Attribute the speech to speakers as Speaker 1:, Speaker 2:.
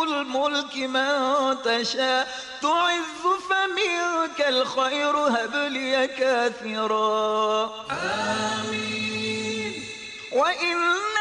Speaker 1: الملك من تشاء تعز فمنك الخير هب لي كاثرا.
Speaker 2: آمين.
Speaker 1: وإن